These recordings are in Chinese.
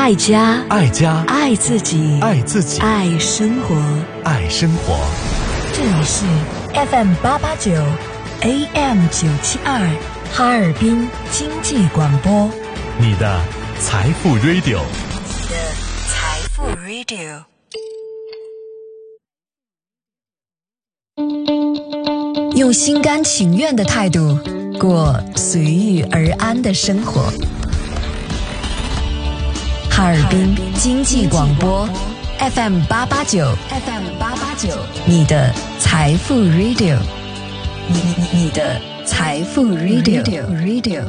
爱家， 爱家， 爱自己， 爱自己， 爱生活， 爱生活。 这里是 FM889 AM972 哈尔滨经济广播， 你的财富 Radio， 你的财富 Radio。用心甘情愿的态度过随遇而安的生活。哈尔滨经济广播 FM889 你的财富 Radio， 你的财富 Radio。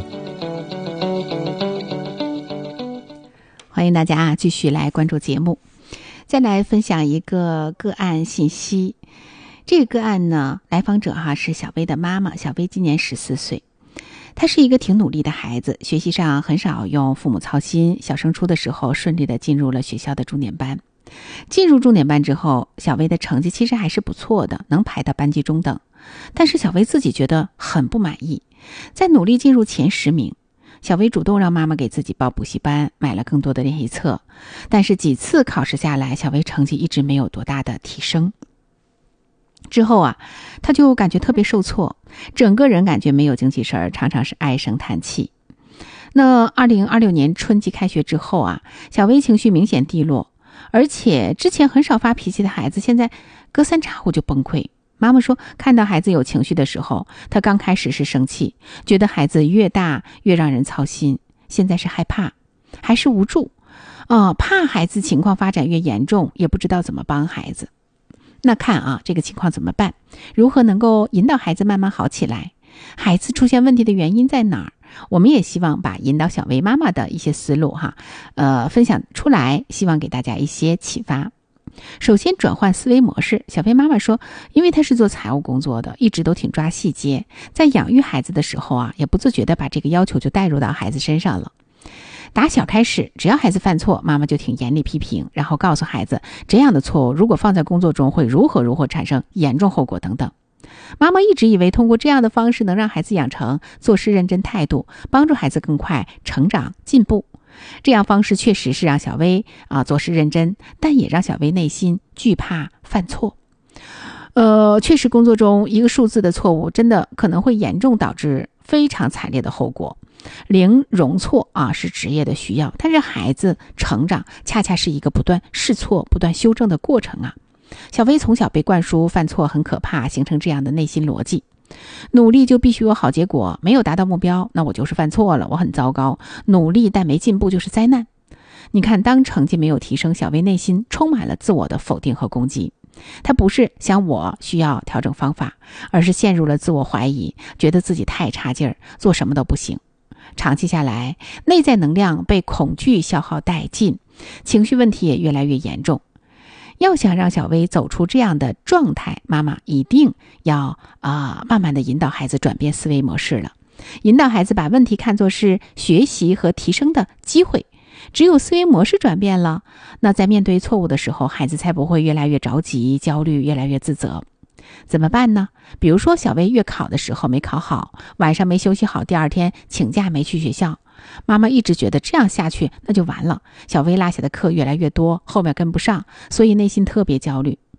欢迎大家继续来关注节目。再来分享一个个案信息。这个个案呢，来访者是小薇的妈妈，小薇今年14岁。她是一个挺努力的孩子，学习上很少用父母操心，小升初的时候顺利的进入了学校的重点班。进入重点班之后，小薇的成绩其实还是不错的，能排到班级中等。但是小薇自己觉得很不满意，在努力进入前10名。小薇主动让妈妈给自己报补习班，买了更多的练习册。但是几次考试下来，小薇成绩一直没有多大的提升。之后他就感觉特别受挫，整个人感觉没有精气神，常常是唉声叹气。那2026年春季开学之后小薇情绪明显低落，而且之前很少发脾气的孩子，现在隔三差五就崩溃。妈妈说，看到孩子有情绪的时候，她刚开始是生气，觉得孩子越大越让人操心，现在是害怕，还是无助怕孩子情况发展越严重，也不知道怎么帮孩子。那看这个情况怎么办？如何能够引导孩子慢慢好起来？孩子出现问题的原因在哪儿？我们也希望把引导小薇妈妈的一些思路分享出来，希望给大家一些启发。首先转换思维模式，小薇妈妈说，因为她是做财务工作的，一直都挺抓细节，在养育孩子的时候也不自觉地把这个要求就带入到孩子身上了。打小开始，只要孩子犯错，妈妈就挺严厉批评，然后告诉孩子这样的错误如果放在工作中会如何产生严重后果等等。妈妈一直以为通过这样的方式能让孩子养成做事认真态度，帮助孩子更快成长进步。这样方式确实是让小薇做事认真，但也让小薇内心惧怕犯错。确实工作中一个数字的错误真的可能会严重导致非常惨烈的后果。零容错是职业的需要，但是孩子成长恰恰是一个不断试错不断修正的过程小薇从小被灌输犯错很可怕，形成这样的内心逻辑，努力就必须有好结果，没有达到目标，那我就是犯错了，我很糟糕，努力但没进步就是灾难。你看，当成绩没有提升，小薇内心充满了自我的否定和攻击。她不是想我需要调整方法，而是陷入了自我怀疑，觉得自己太差劲儿，做什么都不行。长期下来，内在能量被恐惧消耗殆尽，情绪问题也越来越严重。要想让小薇走出这样的状态，妈妈一定要慢慢的引导孩子转变思维模式了，引导孩子把问题看作是学习和提升的机会。只有思维模式转变了，那在面对错误的时候，孩子才不会越来越着急焦虑，越来越自责。怎么办呢？比如说小薇月考的时候没考好，晚上没休息好，第二天请假没去学校，妈妈一直觉得这样下去那就完了，小薇落下的课越来越多，后面跟不上，所以内心特别焦虑。